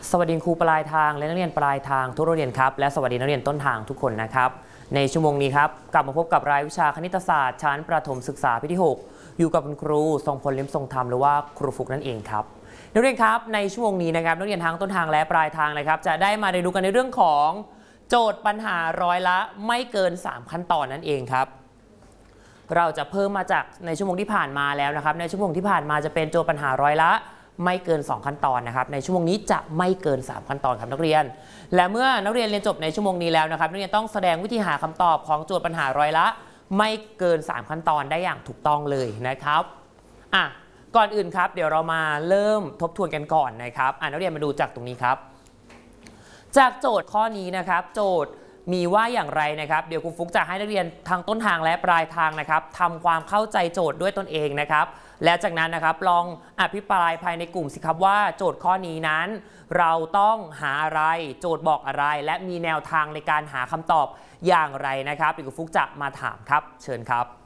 สวัสดีครูปลายทางและนักเรียนปลายทางทุกโรงเรียนครับและสวัสดีนักเรียนต้นทางทุกคนนะครับในชั่วโมงนี้ครับกลับมาพบกับรายวิชาคณิตศาสตร์ชั้นประถมศึกษาปีที่6อยู่กับคุณครูทรงพลลิ้มทรงธรรมหรือว่าครูฟุกนั่นเองครับนักเรียนครับในชั่วโมงนี้นะครับนักเรียนทั้งต้นทางและปลายทางนะครับจะได้มาเรียนรู้กันในเรื่องของโจทย์ปัญหาร้อยละไม่เกิน3ขั้นตอนนั่นเองครับเราจะเพิ่มมาจากในชั่วโมงที่ผ่านมาแล้วนะครับในชั่วโมงที่ผ่านมาจะเป็นโจทย์ปัญหาร้อยละไม่เกิน2ขั้นตอนนะครับในชั่วโมงนี้จะไม่เกิน3ขั้นตอนครับนักเรียนและเมื่อนักเรียนเรียนจบในชั่วโมงนี้แล้วนะครับนักเรียนต้องแสดงวิธีหาคำตอบของโจทย์ปัญหาร้อยละไม่เกิน3ขั้นตอนได้อย่างถูกต้องเลยนะครับก่อนอื่นครับเดี๋ยวเรามาเริ่มทบทวนกันก่อนนะครับนักเรียนมาดูจากตรงนี้ครับจากโจทย์ข้อนี้นะครับโจทย์มีว่าอย่างไรนะครับเดี๋ยวครูฟุกจะให้นักเรียนทางต้นทางและปลายทางนะครับทำความเข้าใจโจทย์ด้วยตนเองนะครับและจากนั้นนะครับลองอภิปรายภายในกลุ่มสิครับว่าโจทย์ข้อนี้นั้นเราต้องหาอะไรโจทย์บอกอะไรและมีแนวทางในการหาคำตอบอย่างไรนะครับเดี๋ยวครูฟุกจะมาถามครับเชิญครับ